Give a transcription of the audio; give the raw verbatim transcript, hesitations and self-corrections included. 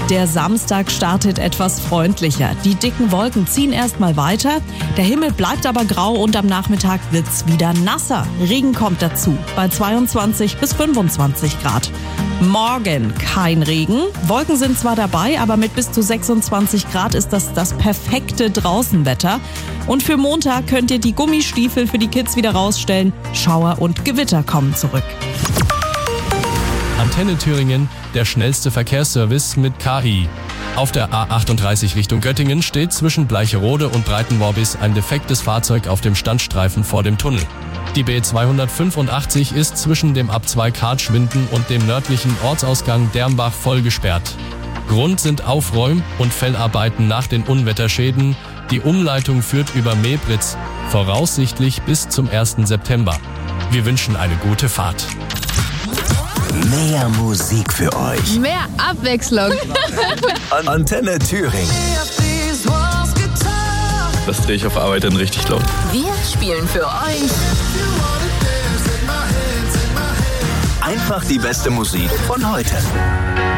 Der Samstag startet etwas freundlicher. Die dicken Wolken ziehen erstmal weiter. Der Himmel bleibt aber grau und am Nachmittag wird's wieder nasser. Regen kommt dazu bei zweiundzwanzig bis fünfundzwanzig Grad. Morgen kein Regen. Wolken sind zwar dabei, aber mit bis zu sechsundzwanzig Grad ist das das perfekte Draußenwetter. Und für Montag könnt ihr die Gummistiefel für die Kids wieder rausstellen. Schauer und Gewitter kommen zurück. Antenne Thüringen, der schnellste Verkehrsservice mit K I. Auf der A achtunddreißig Richtung Göttingen steht zwischen Bleicherode und Breitenmorbis ein defektes Fahrzeug auf dem Standstreifen vor dem Tunnel. Die B zweihundertfünfundachtzig ist zwischen dem Abzweig Hartschwinden und dem nördlichen Ortsausgang Dermbach voll gesperrt. Grund sind Aufräum- und Fellarbeiten nach den Unwetterschäden. Die Umleitung führt über Mebritz, voraussichtlich bis zum ersten September. Wir wünschen eine gute Fahrt. Mehr Musik für euch. Mehr Abwechslung. Antenne Thüringen. Das drehe ich auf Arbeit dann richtig laut. Wir spielen für euch Einfach die beste Musik von heute.